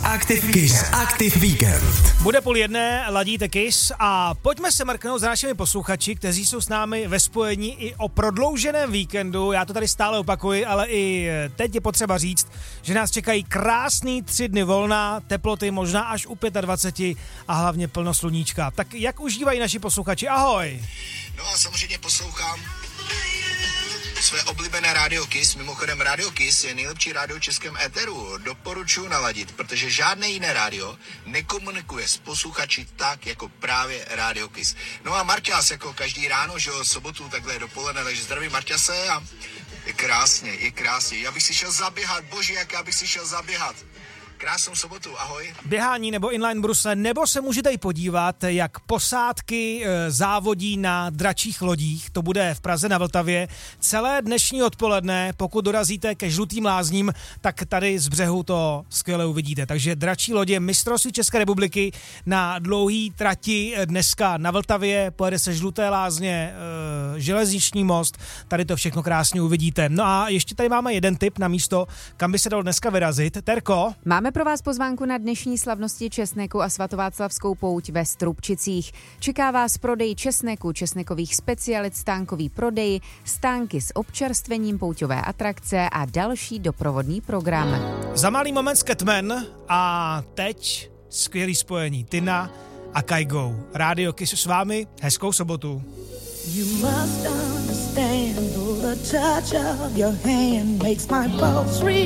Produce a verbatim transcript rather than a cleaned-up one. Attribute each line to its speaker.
Speaker 1: Active Kiss Active Weekend.
Speaker 2: Bude půl jedné, ladíte Kiss a pojďme se mrknout za našimi posluchači, kteří jsou s námi ve spojení i o prodlouženém víkendu. Já to tady stále opakuji, ale i teď je potřeba říct, že nás čekají krásný tři dny volna, teploty možná až u dvacet pět a hlavně plno sluníčka. Tak jak užívají naši posluchači? Ahoj!
Speaker 3: No a samozřejmě poslouchám své oblíbené rádio Kiss. Mimochodem rádio Kiss je nejlepší rádio v českém éteru. Doporučuji naladit, protože žádné jiné rádio nekomunikuje s posluchači tak, jako právě rádio Kiss. No a Marťas, jako každý ráno, že jo, sobotu takhle dopoledne, takže zdraví Marťase a je krásně, je krásně. Já bych si šel zaběhat, bože, jak já bych si šel zaběhat. Krásnou sobotu, ahoj.
Speaker 2: Běhání nebo inline brusle, nebo se můžete i podívat, jak posádky e, závodí na dračích lodích, to bude v Praze na Vltavě. Celé dnešní odpoledne, pokud dorazíte ke Žlutým lázním, tak tady z břehu to skvěle uvidíte. Takže dračí lodě mistrovství České republiky na dlouhý trati dneska na Vltavě, pojede se Žluté lázně, e, železniční most, tady to všechno krásně uvidíte. No a ještě tady máme jeden tip na místo, kam by se dalo dneska vyrazit. Terko?
Speaker 4: Máme pro vás pozvánku na dnešní slavnosti česneku a svatováclavskou pouť ve Strupčicích. Čeká vás prodej česneku, česnekových specialit, stánkový prodej, stánky s občerstvením, pouťové atrakce a další doprovodný program.
Speaker 2: Za malý moment Scatman a teď skvělý spojení Tina a Kygo. Rádio Kiss s vámi, hezkou sobotu.
Speaker 5: You must understand, the touch of your hand makes my pulse real.